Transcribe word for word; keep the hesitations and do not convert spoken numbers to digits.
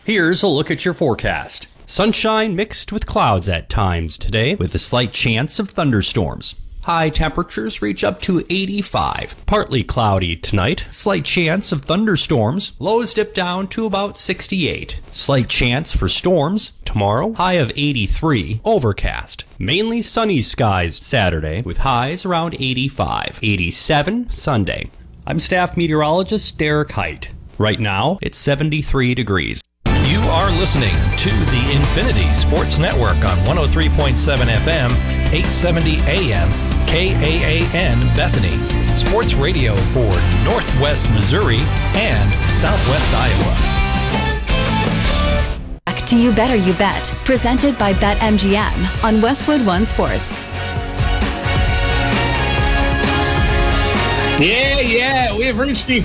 Here's a look at your forecast. Sunshine mixed with clouds at times today, with a slight chance of thunderstorms. High temperatures reach up to eighty-five. Partly cloudy tonight. Slight chance of thunderstorms. Lows dip down to about sixty-eight. Slight chance for storms tomorrow. High of eighty-three. Overcast. Mainly sunny skies Saturday with highs around eighty-five. eighty-seven Sunday. I'm staff meteorologist Derek Height. Right now, it's seventy-three degrees. You are listening to the Infinity Sports Network on one oh three point seven F M, eight seventy A M, K A A N Bethany. Sports radio for Northwest Missouri and Southwest Iowa. Back to You Better You Bet, presented by BetMGM on Westwood One Sports. Yeah, yeah, we have reached the